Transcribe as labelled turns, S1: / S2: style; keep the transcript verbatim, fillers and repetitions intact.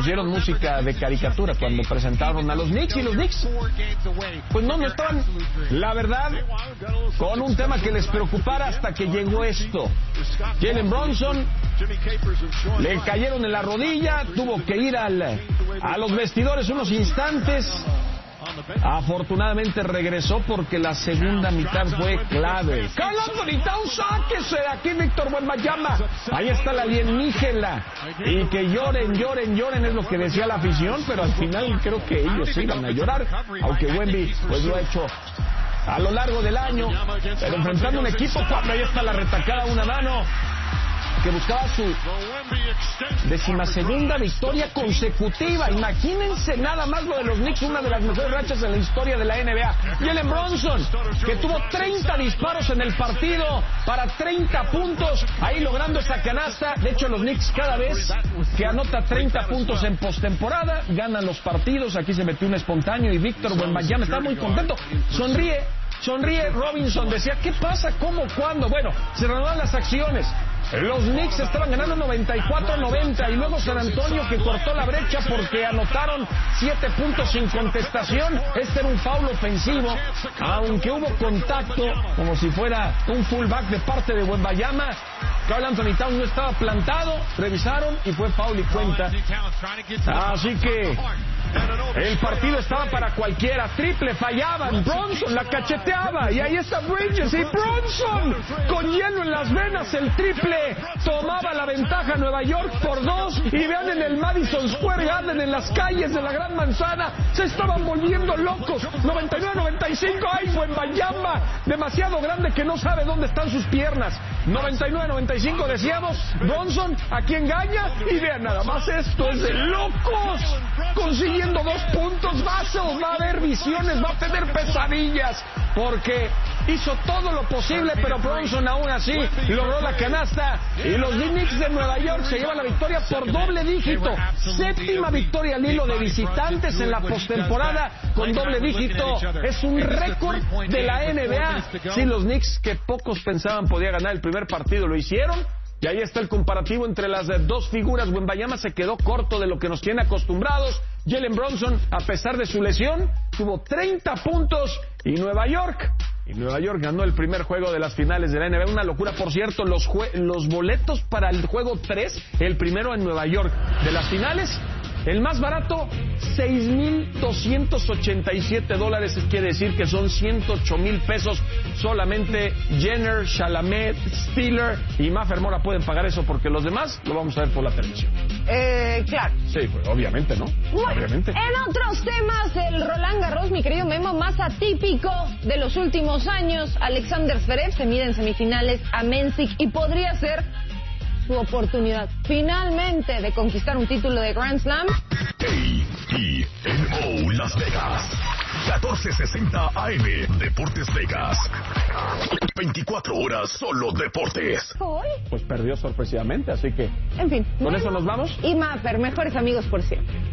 S1: pusieron música de caricatura cuando presentaron a los Knicks, y los Knicks pues no, no estaban, la verdad, con un tema que les preocupara hasta que llegó esto. Jalen Brunson le cayeron en la rodilla, tuvo que ir al, a los vestidores unos instantes. Afortunadamente regresó porque la segunda mitad fue clave. Karl Anthony Towns, sáquese de aquí, Víctor Wembanyama. Ahí está la alienígena. Y que lloren, lloren, lloren es lo que decía la afición, pero al final creo que ellos iban a llorar, aunque Wemby pues lo ha hecho a lo largo del año, pero enfrentando un equipo cuando ahí está la retacada a una mano, que buscaba su decimasegunda victoria consecutiva. Imagínense nada más lo de los Knicks, una de las mejores rachas en la historia de la N B A. Jalen Brunson, que tuvo treinta disparos en el partido para treinta puntos, ahí logrando esa canasta. De hecho, los Knicks cada vez que anota treinta puntos en postemporada, ganan los partidos. Aquí se metió un espontáneo y Víctor Wembanyama está muy contento. Sonríe, sonríe Robinson. Decía, ¿qué pasa? ¿Cómo? ¿Cuándo? Bueno, se reanudan las acciones. Los Knicks estaban ganando noventa y cuatro a noventa y luego San Antonio, que cortó la brecha porque anotaron siete puntos sin contestación. Este era un foul ofensivo, aunque hubo contacto como si fuera un fullback de parte de Wembanyama. Karl Anthony Towns no estaba plantado, revisaron y fue foul y cuenta. Así que el partido estaba para cualquiera. Triple, fallaban, Brunson la cacheteaba y ahí está Bridges, y Brunson con hielo en las venas, el triple tomaba la ventaja Nueva York por dos. Y vean en el Madison Square Garden, en las calles de la Gran Manzana, se estaban volviendo locos. noventa y nueve a noventa y cinco, ay, Wembanyama, demasiado grande que no sabe dónde están sus piernas. noventa y nueve a noventa y cinco decíamos, Brunson aquí engaña, y vean nada más, esto es de locos, consiguiendo dos puntos. Vassell va a ver visiones, va a tener pesadillas, porque hizo todo lo posible, pero Brunson aún así logró la canasta, y los Knicks de Nueva York se llevan la victoria por doble dígito. Séptima victoria al hilo de visitantes en la postemporada con doble dígito. Es un récord de la N B A. Sí, los Knicks, que pocos pensaban podía ganar el primer partido, lo hicieron. Y ahí está el comparativo entre las dos figuras. Wembanyama se quedó corto de lo que nos tiene acostumbrados. Jalen Brunson, a pesar de su lesión, tuvo treinta puntos. Y Nueva York, y Nueva York ganó el primer juego de las finales de la N B A. Una locura, por cierto, los, jue- los boletos para el juego tres, el primero en Nueva York, de las finales, el más barato, seis mil doscientos ochenta y siete dólares, quiere decir que son ciento ocho mil pesos. Solamente Jenner, Chalamet, Stiller y Maffer Mora pueden pagar eso, porque los demás lo vamos a ver por la televisión.
S2: Eh, claro.
S1: Sí, pues, obviamente, ¿no?
S2: Bueno,
S1: obviamente.
S2: En otros temas, el Roland Garros, mi querido Memo, más atípico de los últimos años. Alexander Zverev se mide en semifinales a Mensik y podría ser su oportunidad finalmente de conquistar un título de Grand Slam.
S3: A E N O Las Vegas, catorce sesenta A M, Deportes Vegas. veinticuatro horas solo deportes.
S2: Hoy,
S1: Pues perdió sorpresivamente, así que
S2: en fin.
S1: ¿con eso nos vamos?
S2: Y Maffer, mejores amigos por siempre.